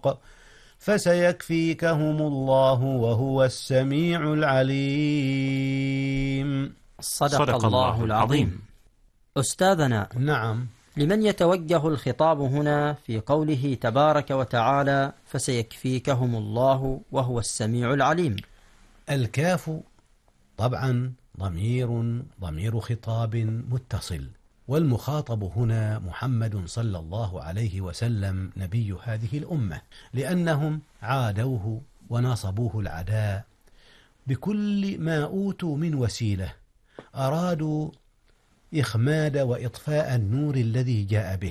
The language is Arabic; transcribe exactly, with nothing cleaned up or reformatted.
الحق فسيكفيكهم الله وهو السميع العليم. صدق, صدق الله العظيم. أستاذنا، نعم، لمن يتوجه الخطاب هنا في قوله تبارك وتعالى فسيكفيكهم الله وهو السميع العليم؟ الكاف طبعا ضمير ضمير خطاب متصل، والمخاطب هنا محمد صلى الله عليه وسلم نبي هذه الأمة، لأنهم عادوه وناصبوه العداء بكل ما أوتوا من وسيلة، أرادوا إخماد وإطفاء النور الذي جاء به،